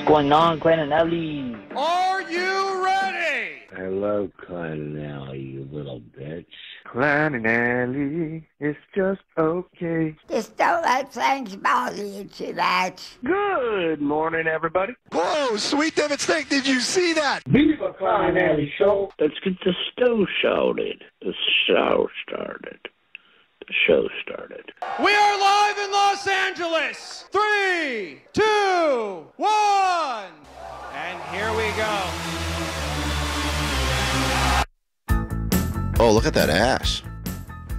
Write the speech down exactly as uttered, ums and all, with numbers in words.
going on, Glenn and Ellie? Are you ready? Hello, Clonel, you little bitch. Glenn and Ellie, it's just okay. Just don't let things bother you too much. Good morning, everybody. Whoa, Sweet David Steak, did you see that? Viva Klein Alley Show. Let's get the show started. The show started. The show started. We are live in Los Angeles. Three, two, one. And here we go. Oh, look at that ass.